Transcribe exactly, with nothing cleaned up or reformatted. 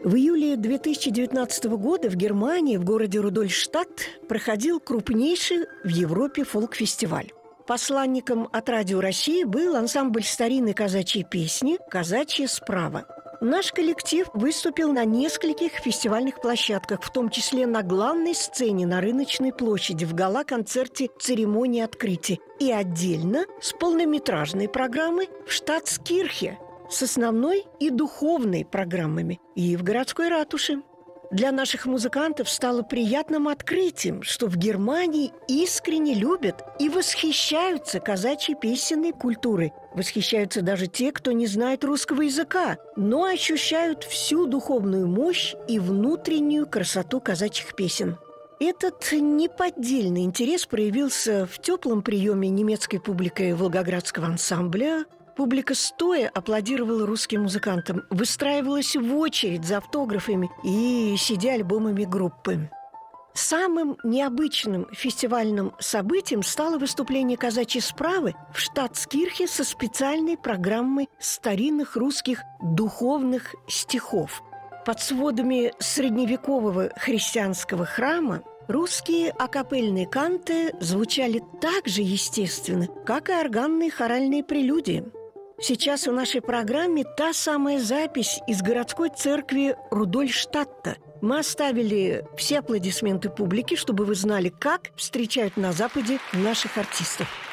В июле две тысячи девятнадцатого года в Германии, в городе Рудольфштадт, проходил крупнейший в Европе фолк-фестиваль. Посланником от Радио России был ансамбль старинной казачьей песни «Казачья справа». Наш коллектив выступил на нескольких фестивальных площадках, в том числе на главной сцене на Рыночной площади в гала-концерте церемонии открытия и отдельно с полнометражной программой в Штатскирхе, с основной и духовной программами и в городской ратуше. Для наших музыкантов стало приятным открытием, что в Германии искренне любят и восхищаются казачьей песенной культурой. Восхищаются даже те, кто не знает русского языка, но ощущают всю духовную мощь и внутреннюю красоту казачьих песен. Этот неподдельный интерес проявился в теплом приеме немецкой публикой волгоградского ансамбля. Публика стоя аплодировала русским музыкантам, выстраивалась в очередь за автографами и си ди-альбомами группы. Самым необычным фестивальным событием стало выступление казачьей справы в Штатскирхе со специальной программой старинных русских духовных стихов. Под сводами средневекового христианского храма русские акапельные канты звучали так же естественно, как и органные хоральные прелюдии. Сейчас в нашей программе та самая запись из городской церкви Рудольфштадта. Мы оставили все аплодисменты публики, чтобы вы знали, как встречают на Западе наших артистов.